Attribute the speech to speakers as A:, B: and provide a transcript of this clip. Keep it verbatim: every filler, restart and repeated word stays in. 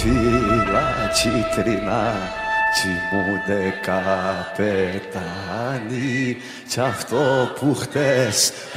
A: φύλλα κίτρινα κοιμούνται καπετάνοι κι αυτό που χτες